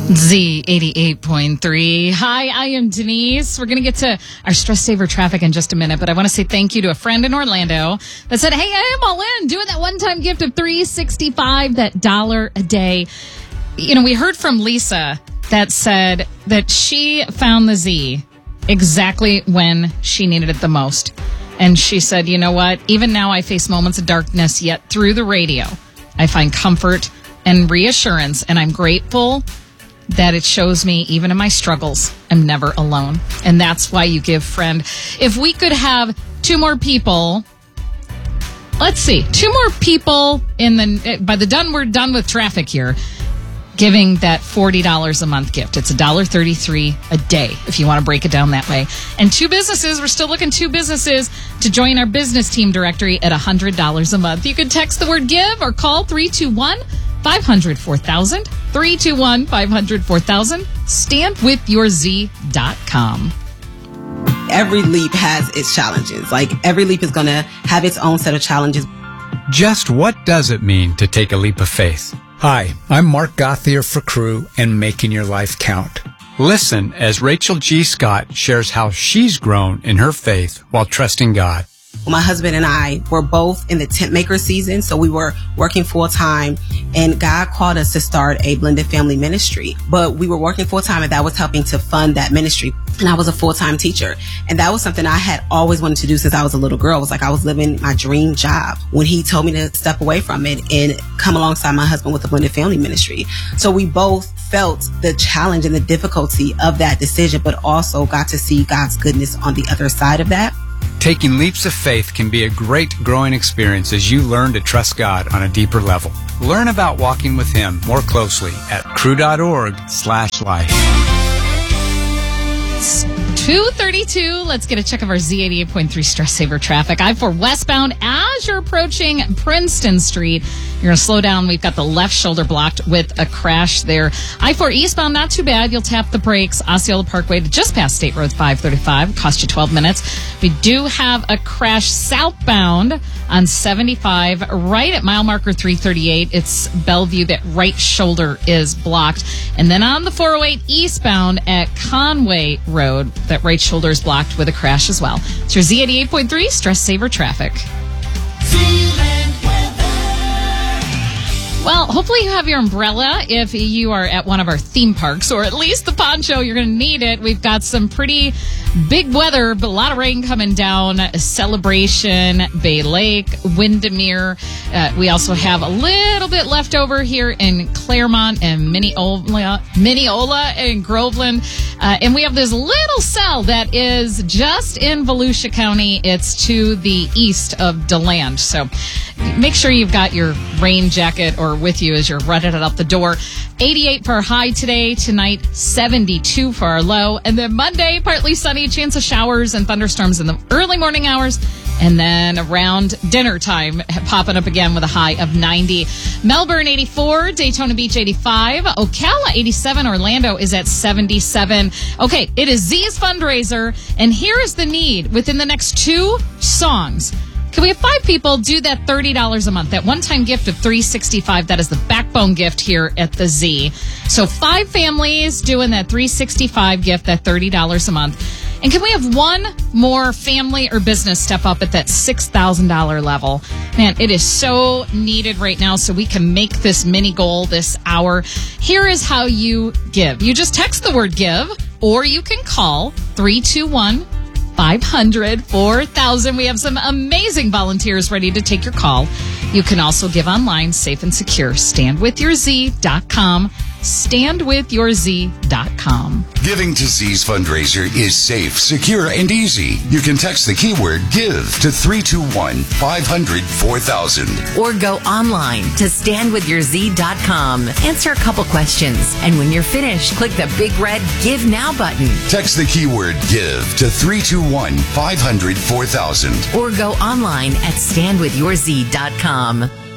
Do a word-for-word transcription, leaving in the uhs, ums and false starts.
Z eighty-eight point three. Hi, I am Denise. We're going to get to our stress saver traffic in just a minute, but I want to say thank you to a friend in Orlando that said, hey, I am all in doing that one-time gift of three sixty-five, that dollar a day. You know, we heard from Lisa that said that she found the Z exactly when she needed it the most. And she said, you know what? Even now I face moments of darkness, yet through the radio, I find comfort and reassurance, and I'm grateful that it shows me, even in my struggles, I'm never alone. And that's why you give, friend. If we could have two more people, let's see, two more people in the, by the done, we're done with traffic here, giving that forty dollars a month gift. It's one dollar thirty-three a day, if you want to break it down that way. And two businesses, we're still looking two businesses to join our business team directory at one hundred dollars a month. You can text the word give or call three two one, five hundred, four thousand, three two one, five hundred, four thousand, stand with your z dot com. Every leap has its challenges. Like, every leap is going to have its own set of challenges. Just what does it mean to take a leap of faith? Hi, I'm Mark Gothier for Crew and Making Your Life Count. Listen as Rachel G. Scott shares how she's grown in her faith while trusting God. My husband and I were both in the tent maker season, so we were working full time, and God called us to start a blended family ministry. But we were working full time, and that was helping to fund that ministry. And I was a full time teacher, and that was something I had always wanted to do since I was a little girl. It was like I was living my dream job when he told me to step away from it and come alongside my husband with the blended family ministry. So we both felt the challenge and the difficulty of that decision, but also got to see God's goodness on the other side of that. Taking leaps of faith can be a great growing experience as you learn to trust God on a deeper level. Learn about walking with Him more closely at crew.org slash life. two thirty-two. Let's get a check of our Z eighty-eight point three stress saver traffic. I four westbound as you're approaching Princeton Street. You're going to slow down. We've got the left shoulder blocked with a crash there. I four eastbound, not too bad. You'll tap the brakes. Osceola Parkway to just past State Road five thirty-five. Cost you twelve minutes. We do have a crash southbound on seventy-five right at mile marker three thirty-eight. It's Bellevue. That right shoulder is blocked. And then on the four oh eight eastbound at Conway Road, that right shoulder is blocked with a crash as well. It's your Z eighty-eight point three stress saver traffic. Well, hopefully you have your umbrella if you are at one of our theme parks, or at least the poncho. You're going to need it. We've got some pretty big weather, but a lot of rain coming down. Celebration, Bay Lake, Windermere. Uh, we also have a little bit left over here in Claremont and Mineola, Mineola and Groveland. Uh, and we have this little cell that is just in Volusia County. It's to the east of DeLand. So make sure you've got your rain jacket or with you as you're running it up the door. eighty-eight for our high today. Tonight, seventy-two for our low. And then Monday, partly sunny, chance of showers and thunderstorms in the early morning hours. And then around dinner time, popping up again with a high of ninety. Melbourne, eighty-four. Daytona Beach, eighty-five. Ocala, eighty-seven. Orlando is at seventy-seven. Okay, it is Z's fundraiser. And here is the need within the next two songs. Can we have five people do that thirty dollars a month, that one-time gift of three sixty-five? That is the backbone gift here at the Z. So five families doing that three sixty-five gift, that thirty dollars a month. And can we have one more family or business step up at that six thousand dollars level? Man, it is so needed right now, so we can make this mini goal this hour. Here is how you give. You just text the word give, or you can call three two one, five hundred, four thousand. We have some amazing volunteers ready to take your call. You can also give online, safe and secure. stand with your z dot com. stand with your z dot com. Giving to Z's fundraiser is safe, secure, and easy. You can text the keyword GIVE to three two one, five hundred, four thousand. Or go online to stand with your z dot com. Answer a couple questions, and when you're finished, click the big red Give Now button. Text the keyword GIVE to three two one, five hundred, four thousand. Or go online at stand with your z dot com.